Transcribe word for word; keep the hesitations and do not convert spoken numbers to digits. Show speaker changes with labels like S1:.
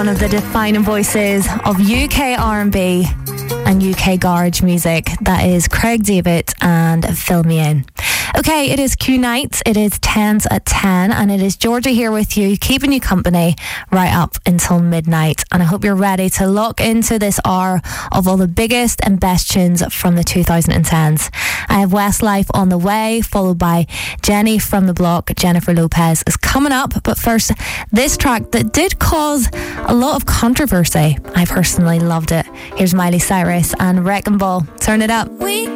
S1: One of the defining voices of U K R and B and U K garage music. That is Craig David and Fill Me In. Okay, it is Q Night. It is tens at ten, and it is Georgia here with you, keeping you company right up until midnight. And I hope you're ready to lock into this hour of all the biggest and best tunes from the two thousand tens. I have Westlife on the way, followed by Jenny from the Block. Jennifer Lopez is coming up, but first, this track that did cause a lot of controversy. I personally loved it. Here's Miley Cyrus and Wrecking Ball. Turn it up. We